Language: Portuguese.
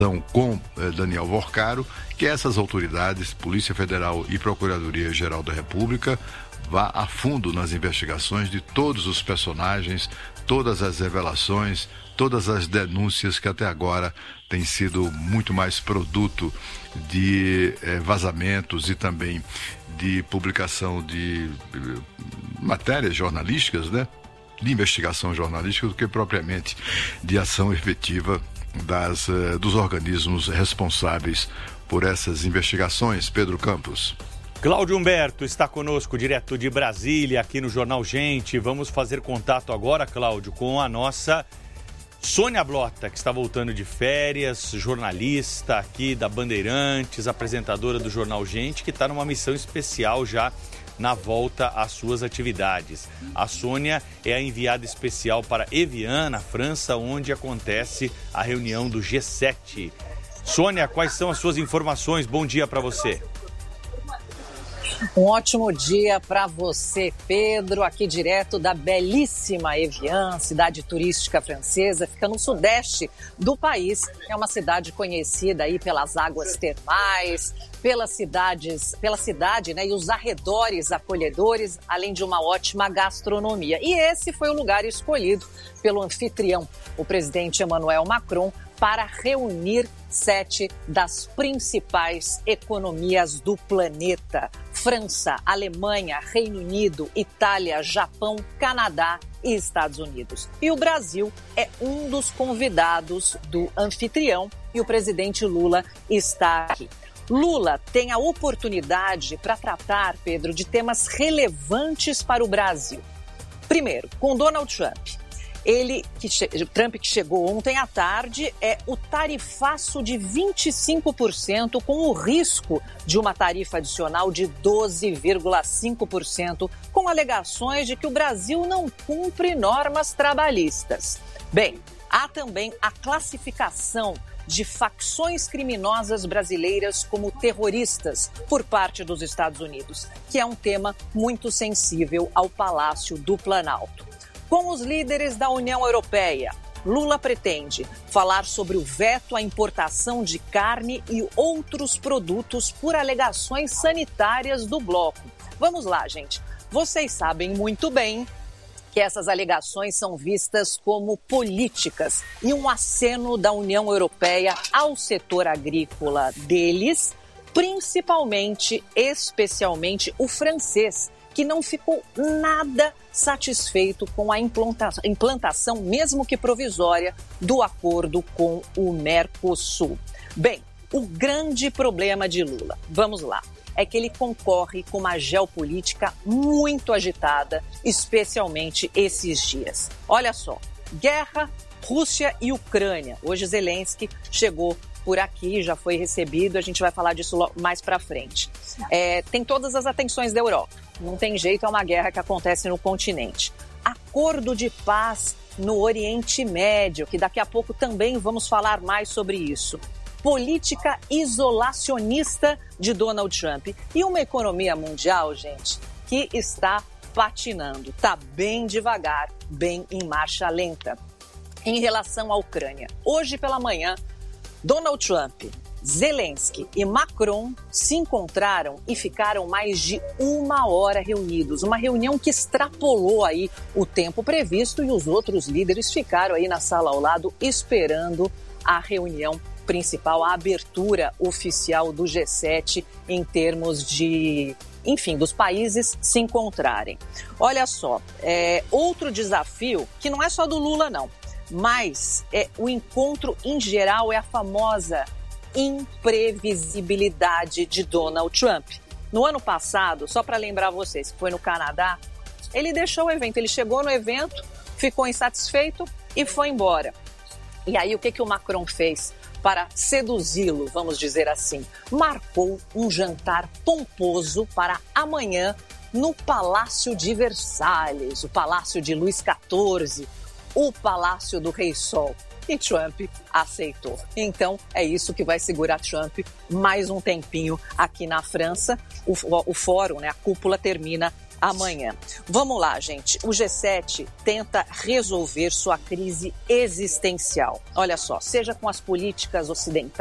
com Daniel Vorcaro, que essas autoridades, Polícia Federal e Procuradoria-Geral da República, vá a fundo nas investigações de todos os personagens, todas as revelações, todas as denúncias que até agora têm sido muito mais produto de vazamentos e também de publicação de matérias jornalísticas, né? De investigação jornalística, do que propriamente de ação efetiva dos organismos responsáveis por essas investigações. Pedro Campos. Cláudio Humberto está conosco, direto de Brasília, aqui no Jornal Gente. Vamos fazer contato agora, Cláudio, com a nossa Sônia Blota, que está voltando de férias, jornalista aqui da Bandeirantes, apresentadora do Jornal Gente, que está numa missão especial já na volta às suas atividades. A Sônia é a enviada especial para Evian, na França, onde acontece a reunião do G7. Sônia, quais são as suas informações? Bom dia para você. Um ótimo dia para você, Pedro, aqui direto da belíssima Evian, cidade turística francesa, fica no sudeste do país. É uma cidade conhecida aí pelas águas termais, pela cidade, né, e os arredores acolhedores, além de uma ótima gastronomia. E esse foi o lugar escolhido pelo anfitrião, o presidente Emmanuel Macron, para reunir 7 das principais economias do planeta: França, Alemanha, Reino Unido, Itália, Japão, Canadá e Estados Unidos. E o Brasil é um dos convidados do anfitrião e o presidente Lula está aqui. Lula tem a oportunidade para tratar, Pedro, de temas relevantes para o Brasil. Primeiro, com Donald Trump. Trump que chegou ontem à tarde, é o tarifaço de 25% com o risco de uma tarifa adicional de 12,5%, com alegações de que o Brasil não cumpre normas trabalhistas. Bem, há também a classificação de facções criminosas brasileiras como terroristas por parte dos Estados Unidos, que é um tema muito sensível ao Palácio do Planalto. Com os líderes da União Europeia, Lula pretende falar sobre o veto à importação de carne e outros produtos por alegações sanitárias do bloco. Vamos lá, gente. Vocês sabem muito bem que essas alegações são vistas como políticas e um aceno da União Europeia ao setor agrícola deles, especialmente o francês, que não ficou nada satisfeito com a implantação, mesmo que provisória, do acordo com o Mercosul. Bem, o grande problema de Lula, vamos lá, é que ele concorre com uma geopolítica muito agitada, especialmente esses dias. Olha só, guerra, Rússia e Ucrânia. Hoje Zelensky chegou por aqui, já foi recebido, a gente vai falar disso mais para frente. Tem todas as atenções da Europa. Não tem jeito, é uma guerra que acontece no continente. Acordo de paz no Oriente Médio, que daqui a pouco também vamos falar mais sobre isso. Política isolacionista de Donald Trump. E uma economia mundial, gente, que está patinando. Está bem devagar, bem em marcha lenta. Em relação à Ucrânia, hoje pela manhã, Donald Trump, Zelensky e Macron se encontraram e ficaram mais de 1 hora reunidos. Uma reunião que extrapolou aí o tempo previsto e os outros líderes ficaram aí na sala ao lado esperando a reunião principal, a abertura oficial do G7 em termos de, enfim, dos países se encontrarem. Olha só, outro desafio que não é só do Lula não, mas o encontro em geral é a famosa imprevisibilidade de Donald Trump. No ano passado, só para lembrar vocês, que foi no Canadá, ele deixou o evento, ele chegou no evento, ficou insatisfeito e foi embora. E aí o que o Macron fez para seduzi-lo, vamos dizer assim? Marcou um jantar pomposo para amanhã no Palácio de Versalhes, o Palácio de Luís XIV, o Palácio do Rei Sol. E Trump aceitou. Então, é isso que vai segurar Trump mais um tempinho aqui na França. O fórum, né, a cúpula, termina amanhã. Vamos lá, gente. O G7 tenta resolver sua crise existencial. Olha só, seja com as políticas ocidentais,